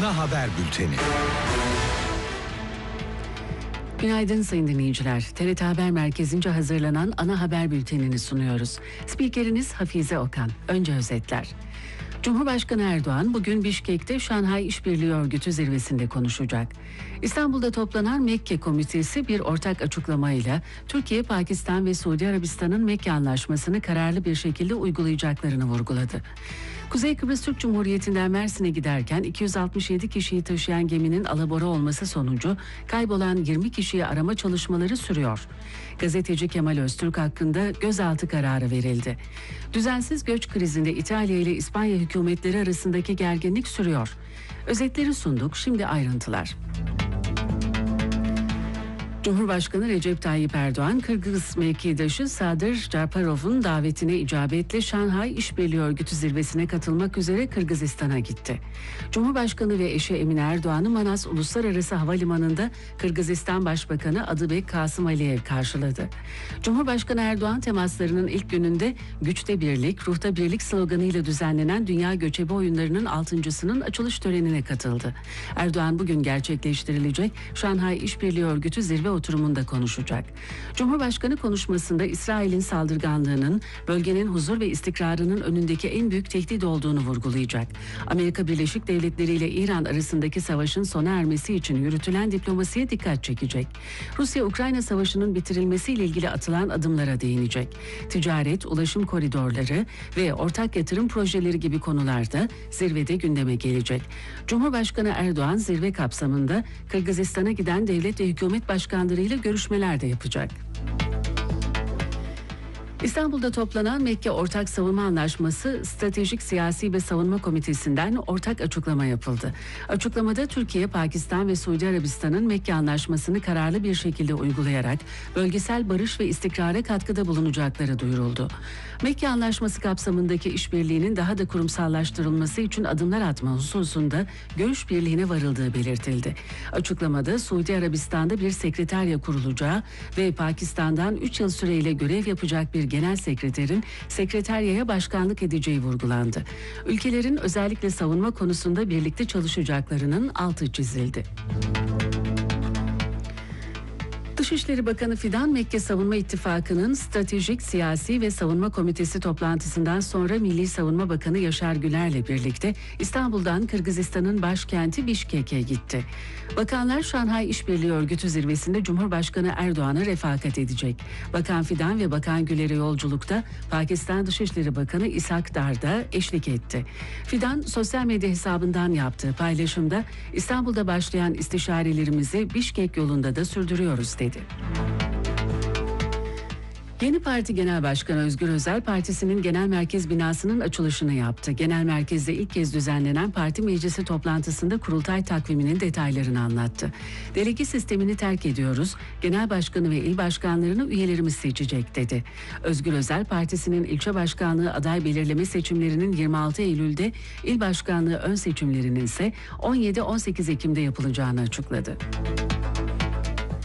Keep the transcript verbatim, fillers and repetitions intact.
Ana Haber Bülteni. Günaydın sayın dinleyiciler. T R T Haber Merkezi'nce hazırlanan Ana Haber Bülteni'ni sunuyoruz. Spikeriniz Hafize Okan. Önce özetler. Cumhurbaşkanı Erdoğan bugün Bişkek'te Şanghay İşbirliği Örgütü zirvesinde konuşacak. İstanbul'da toplanan Mekke Komitesi bir ortak açıklamayla Türkiye, Pakistan ve Suudi Arabistan'ın Mekke Anlaşması'nı kararlı bir şekilde uygulayacaklarını vurguladı. Kuzey Kıbrıs Türk Cumhuriyeti'nden Mersin'e giderken iki yüz altmış yedi kişiyi taşıyan geminin alabora olması sonucu kaybolan yirmi kişiyi arama çalışmaları sürüyor. Gazeteci Kemal Öztürk hakkında gözaltı kararı verildi. Düzensiz göç krizinde İtalya ile İspanya hükümetleri arasındaki gerginlik sürüyor. Özetleri sunduk, şimdi ayrıntılar. Cumhurbaşkanı Recep Tayyip Erdoğan, Kırgız mevkidaşı Sadır Japarov'un davetine icabetle Şanghay İşbirliği Örgütü zirvesine katılmak üzere Kırgızistan'a gitti. Cumhurbaşkanı ve eşi Emine Erdoğan'ı Manas Uluslararası Havalimanı'nda Kırgızistan Başbakanı Adıbek Kasım Aliyev karşıladı. Cumhurbaşkanı Erdoğan temaslarının ilk gününde "Güçte Birlik, Ruhta Birlik" sloganıyla düzenlenen Dünya Göçebe Oyunları'nın altıncısının açılış törenine katıldı. Erdoğan bugün gerçekleştirilecek Şanghay İşbirliği Örgütü zirve oturumunda konuşacak. Cumhurbaşkanı konuşmasında İsrail'in saldırganlığının bölgenin huzur ve istikrarının önündeki en büyük tehdit olduğunu vurgulayacak. Amerika Birleşik Devletleri ile İran arasındaki savaşın sona ermesi için yürütülen diplomasiye dikkat çekecek. Rusya-Ukrayna savaşının bitirilmesiyle ilgili atılan adımlara değinecek. Ticaret, ulaşım koridorları ve ortak yatırım projeleri gibi konularda zirvede gündeme gelecek. Cumhurbaşkanı Erdoğan zirve kapsamında Kırgızistan'a giden devlet ve hükümet başkanlarıyla görüşmeler de yapacak. İstanbul'da toplanan Mekke Ortak Savunma Anlaşması Stratejik Siyasi ve Savunma Komitesi'nden ortak açıklama yapıldı. Açıklamada Türkiye, Pakistan ve Suudi Arabistan'ın Mekke Anlaşması'nı kararlı bir şekilde uygulayarak bölgesel barış ve istikrara katkıda bulunacakları duyuruldu. Mekke Anlaşması kapsamındaki işbirliğinin daha da kurumsallaştırılması için adımlar atma hususunda görüş birliğine varıldığı belirtildi. Açıklamada Suudi Arabistan'da bir sekreterya kurulacağı ve Pakistan'dan üç yıl süreyle görev yapacak bir genel sekreterin sekreteryaya başkanlık edeceği vurgulandı. Ülkelerin özellikle savunma konusunda birlikte çalışacaklarının altı çizildi. Dışişleri Bakanı Fidan, Mekke Savunma İttifakı'nın Stratejik Siyasi ve Savunma Komitesi toplantısından sonra Milli Savunma Bakanı Yaşar Güler'le birlikte İstanbul'dan Kırgızistan'ın başkenti Bişkek'e gitti. Bakanlar Şanghay İşbirliği Örgütü zirvesinde Cumhurbaşkanı Erdoğan'a refakat edecek. Bakan Fidan ve Bakan Güler'e yolculukta Pakistan Dışişleri Bakanı İshak Dar da eşlik etti. Fidan sosyal medya hesabından yaptığı paylaşımda İstanbul'da başlayan istişarelerimizi Bişkek yolunda da sürdürüyoruz dedi. Yeni Parti Genel Başkanı Özgür Özel, partisinin genel merkez binasının açılışını yaptı. Genel merkezde ilk kez düzenlenen parti meclisi toplantısında kurultay takviminin detaylarını anlattı. Delege sistemini terk ediyoruz, genel başkanı ve il başkanlarını üyelerimiz seçecek dedi. Özgür Özel, partisinin ilçe başkanlığı aday belirleme seçimlerinin yirmi altı Eylül'de, il başkanlığı ön seçimlerinin ise on yedi on sekiz Ekim'de yapılacağını açıkladı.